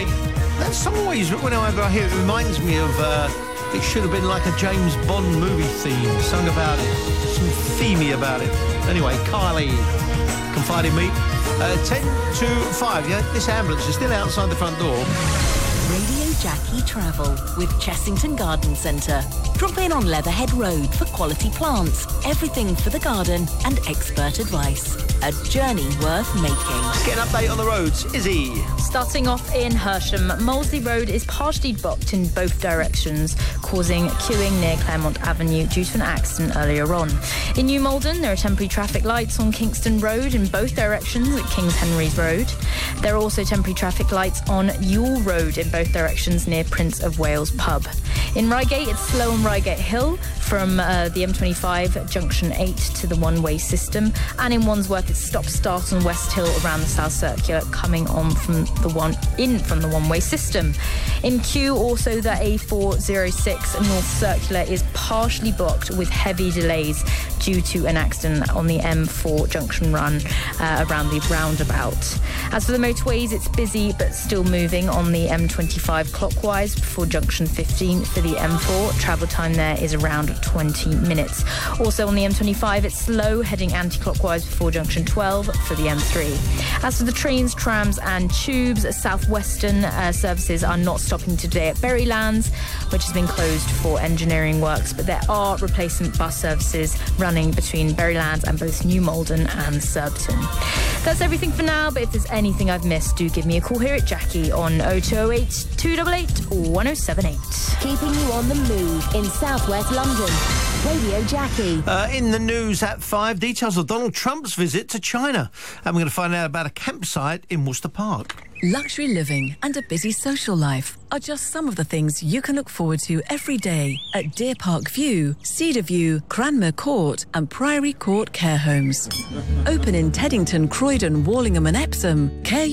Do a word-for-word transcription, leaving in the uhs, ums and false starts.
anyway, that song always, whenever I hear it, it reminds me of, uh, it should have been like a James Bond movie theme, sung about it, some themey about it. Anyway, Kylie, Confide in Me. Uh, ten to five, yeah, this ambulance is still outside the front door. Radio Jackie Travel with Chessington Garden Centre. Drop in on Leatherhead Road for quality plants, everything for the garden and expert advice. A journey worth making. Get an update on the roads. Izzy. Starting off in Hersham, Molesley Road is partially blocked in both directions, causing queuing near Claremont Avenue due to an accident earlier on. In New Malden, there are temporary traffic lights on Kingston Road in both directions at Kings Henry's Road. There are also temporary traffic lights on Ewell Road in both directions near Prince of Wales Pub. In Reigate, it's slow on Reigate Hill from uh, the M twenty-five junction eight to the one-way system, and in Wandsworth it's stop-start on West Hill around the South Circular coming on from the one in from the one-way system. In Kew, also the A four oh six North Circular is partially blocked with heavy delays due to an accident on the M four junction run uh, around the roundabout. As for the motorways, it's busy but still moving on the M twenty-five clockwise before junction fifteen for the M four. Travel time there is around twenty minutes. Also on the M twenty-five, it's slow heading anti-clockwise before junction twelve for the M three. As for the trains, trams and tubes, Southwestern uh, services are not stopping today at Berrylands, which has been closed for engineering works, but there are replacement bus services running between Berrylands and both New Malden and Surbiton. That's everything for now, but if there's anything I've missed, do give me a call here at Jackie on oh two oh eight, two eight eight, one oh seven eight. Keeping you on the move in southwest London. Radio Jackie. Uh, in the news at five, details of Donald Trump's visit to China. And we're going to find out about a campsite in Worcester Park. Luxury living and a busy social life are just some of the things you can look forward to every day at Deer Park View, Cedar View, Cranmer Court and Priory Court Care Homes. Open in Teddington, Croydon, Wallingham and Epsom, Care